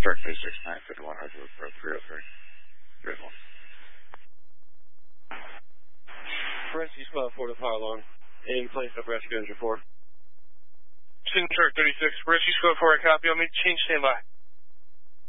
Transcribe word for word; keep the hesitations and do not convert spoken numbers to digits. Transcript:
Shark three six nine, fifty-one Hartwood for three oh three. three oh one. Rescue Squad four to fire alarm. In place of rescue engine four. Sin Shark thirty-six, Rescue Squad four, I copy. I'll make change standby.